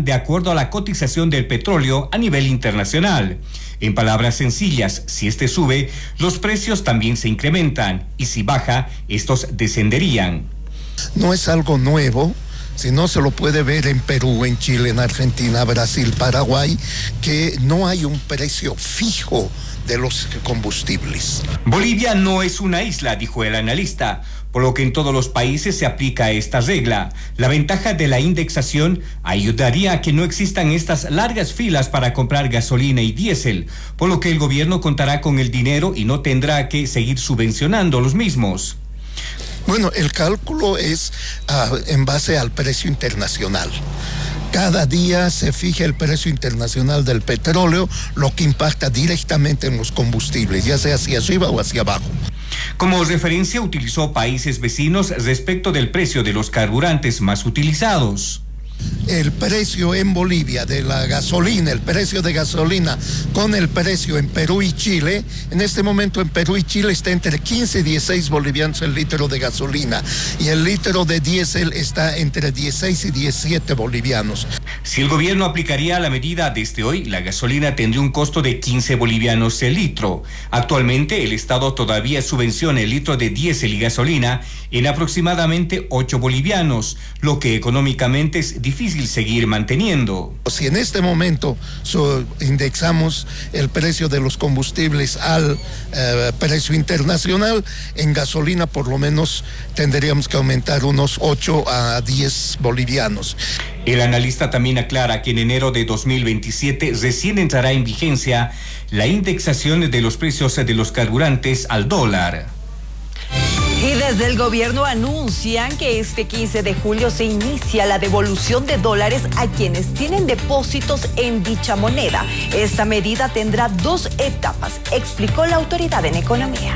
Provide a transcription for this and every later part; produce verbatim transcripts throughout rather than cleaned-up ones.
de acuerdo a la cotización del petróleo a nivel internacional. En palabras sencillas, si este sube, los precios también se incrementan, y si baja, estos descenderían. No es algo nuevo. Si no, se lo puede ver en Perú, en Chile, en Argentina, Brasil, Paraguay, que no hay un precio fijo de los combustibles. Bolivia no es una isla, dijo el analista, por lo que en todos los países se aplica esta regla. La ventaja de la indexación ayudaría a que no existan estas largas filas para comprar gasolina y diésel, por lo que el gobierno contará con el dinero y no tendrá que seguir subvencionando los mismos. Bueno, el cálculo es uh, en base al precio internacional. Cada día se fija el precio internacional del petróleo, lo que impacta directamente en los combustibles, ya sea hacia arriba o hacia abajo. Como referencia utilizó países vecinos respecto del precio de los carburantes más utilizados. El precio en Bolivia de la gasolina, el precio de gasolina con el precio en Perú y Chile, en este momento en Perú y Chile está entre quince y dieciséis bolivianos el litro de gasolina y el litro de diésel está entre dieciséis y diecisiete bolivianos. Si el gobierno aplicaría la medida desde hoy, la gasolina tendría un costo de quince bolivianos el litro. Actualmente el Estado todavía subvenciona el litro de diésel y gasolina en aproximadamente ocho bolivianos, lo que económicamente es difícil seguir manteniendo. Si en este momento so, indexamos el precio de los combustibles al eh, precio internacional, en gasolina por lo menos tendríamos que aumentar unos ocho a diez bolivianos. El analista también aclara que en enero de dos mil veintisiete recién entrará en vigencia la indexación de los precios de los carburantes al dólar. Y desde el gobierno anuncian que este quince de julio se inicia la devolución de dólares a quienes tienen depósitos en dicha moneda. Esta medida tendrá dos etapas, explicó la autoridad en economía.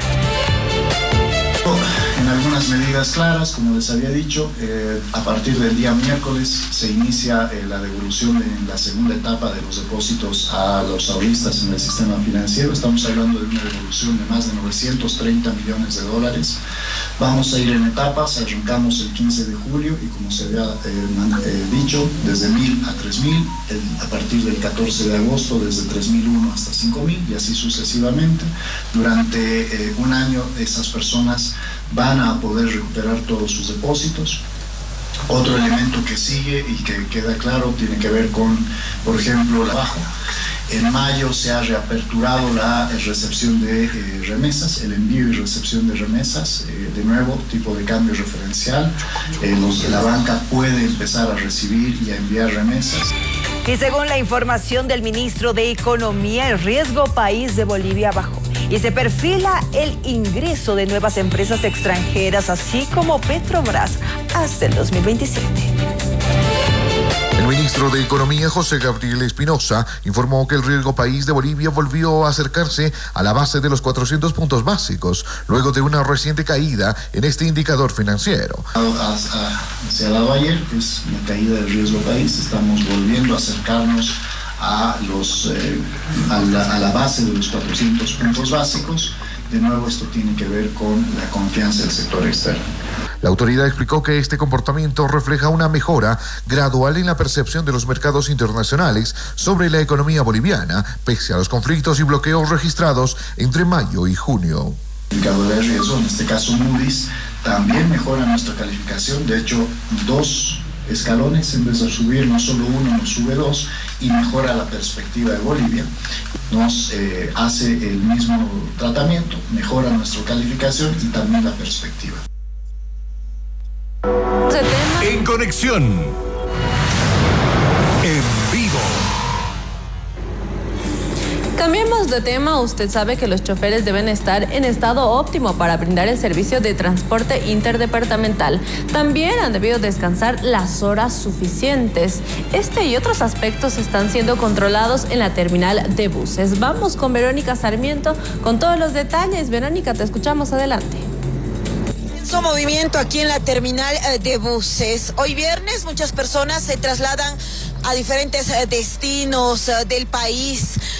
En algunas medidas claras, como les había dicho, eh, a partir del día miércoles se inicia eh, la devolución en la segunda etapa de los depósitos a los ahorristas en el sistema financiero. Estamos hablando de una devolución de más de novecientos treinta millones de dólares. Vamos a ir en etapas, arrancamos el quince de julio y como se había eh, eh, dicho, desde mil a tres mil, el, a partir del catorce de agosto desde tres mil uno hasta cinco mil y así sucesivamente. Durante eh, un año esas personas van a poder recuperar todos sus depósitos. Otro elemento que sigue y que queda claro tiene que ver con, por ejemplo, la baja. En mayo se ha reaperturado la recepción de eh, remesas, el envío y recepción de remesas, eh, de nuevo, tipo de cambio referencial. Eh, los, la banca puede empezar a recibir y a enviar remesas. Y según la información del ministro de Economía, el riesgo país de Bolivia bajó y se perfila el ingreso de nuevas empresas extranjeras, así como Petrobras, hasta el dos mil veintisiete. El ministro de Economía, José Gabriel Espinosa, informó que el riesgo país de Bolivia volvió a acercarse a la base de los cuatrocientos puntos básicos, luego de una reciente caída en este indicador financiero. Se ha dado ayer, que es una caída del riesgo país, estamos volviendo a acercarnos a, los, eh, a, la, a la base de los cuatrocientos puntos básicos. De nuevo, esto tiene que ver con la confianza del sector externo. La autoridad explicó que este comportamiento refleja una mejora gradual en la percepción de los mercados internacionales sobre la economía boliviana, pese a los conflictos y bloqueos registrados entre mayo y junio. El indicador de riesgo, en este caso Moody's, también mejora nuestra calificación. De hecho, dos escalones, en vez de subir no solo uno, nos sube dos y mejora la perspectiva de Bolivia. Nos eh, hace el mismo tratamiento, mejora nuestra calificación y también la perspectiva. En conexión, en vivo. Cambiemos de tema. Usted sabe que los choferes deben estar en estado óptimo para brindar el servicio de transporte interdepartamental. También han debido descansar las horas suficientes. Este y otros aspectos están siendo controlados en la terminal de buses. Vamos con Verónica Sarmiento con todos los detalles. Verónica, te escuchamos, adelante. Su movimiento aquí en la terminal de buses. Hoy viernes muchas personas se trasladan a diferentes destinos del país.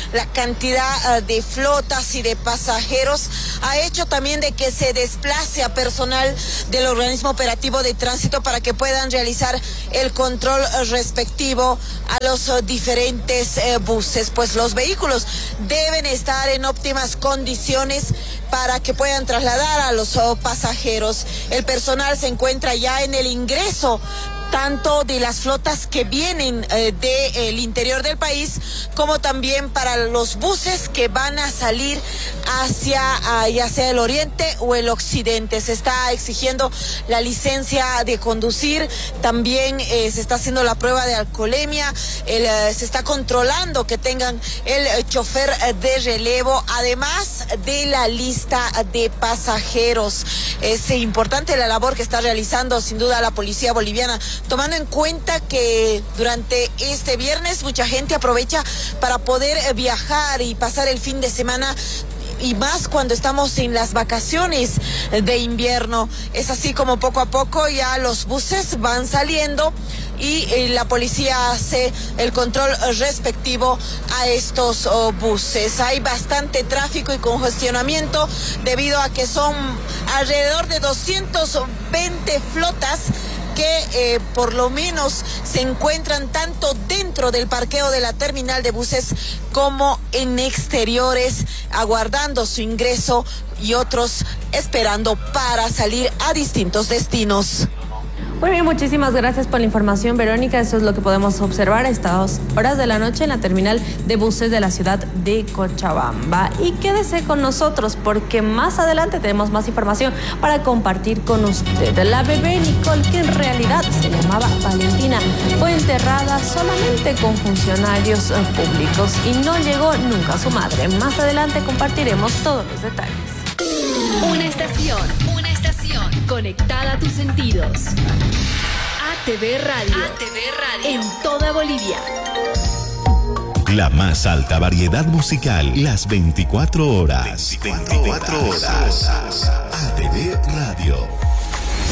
la cantidad de flotas y de pasajeros ha hecho también de que se desplace a personal del organismo operativo de tránsito para que puedan realizar el control respectivo a los diferentes eh, buses, pues los vehículos deben estar en óptimas condiciones para que puedan trasladar a los oh, pasajeros. El personal se encuentra ya en el ingreso tanto de las flotas que vienen eh, del interior del país, como también para los buses que van a salir hacia uh, ya sea el oriente o el occidente. Se está exigiendo la licencia de conducir, también eh, se está haciendo la prueba de alcoholemia, el, eh, se está controlando que tengan el eh, chofer eh, de relevo, además de la lista de pasajeros. Es eh, importante la labor que está realizando sin duda la policía boliviana, tomando en cuenta que durante este viernes mucha gente aprovecha para poder viajar y pasar el fin de semana, y más cuando estamos en las vacaciones de invierno. Es así como poco a poco ya los buses van saliendo y eh, la policía hace el control respectivo a estos oh, buses. Hay bastante tráfico y congestionamiento debido a que son alrededor de doscientas veinte flotas que eh, por lo menos se encuentran tanto dentro del parqueo de la terminal de buses como en exteriores, aguardando su ingreso, y otros esperando para salir a distintos destinos. Muy bien, muchísimas gracias por la información, Verónica. Eso es lo que podemos observar a estas horas de la noche en la terminal de buses de la ciudad de Cochabamba. Y quédese con nosotros porque más adelante tenemos más información para compartir con usted. La bebé Nicole, que en realidad se llamaba Valentina, fue enterrada solamente con funcionarios públicos y no llegó nunca a su madre. Más adelante compartiremos todos los detalles. Una estación, una estación conectada a tus sentidos. A T V Radio. A T V Radio. En toda Bolivia. La más alta variedad musical, las veinticuatro horas. veinticuatro horas. A T V Radio.